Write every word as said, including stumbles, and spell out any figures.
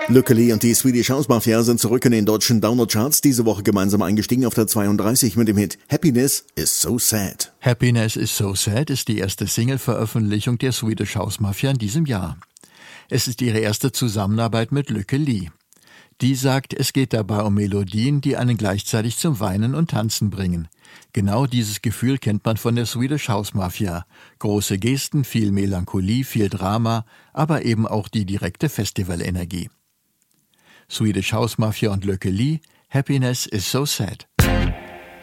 Lykke Li und die Swedish House Mafia sind zurück in den deutschen Download-Charts, diese Woche gemeinsam eingestiegen auf der zweiunddreißig mit dem Hit Happiness is so sad. Happiness is so sad ist die erste Single-Veröffentlichung der Swedish House Mafia in diesem Jahr. Es ist ihre erste Zusammenarbeit mit Lykke Li. Die sagt, es geht dabei um Melodien, die einen gleichzeitig zum Weinen und Tanzen bringen. Genau dieses Gefühl kennt man von der Swedish House Mafia. Große Gesten, viel Melancholie, viel Drama, aber eben auch die direkte Festivalenergie. Swedish House Mafia und Lykke Li, Happiness is so sad.